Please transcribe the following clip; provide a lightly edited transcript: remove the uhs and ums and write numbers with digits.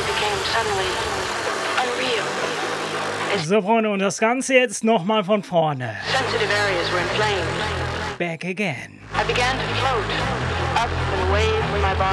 became suddenly unreal. So, Freunde, und das Ganze jetzt nochmal von vorne. Sensitive areas were inflamed. Back again. I began to float up and away from my body.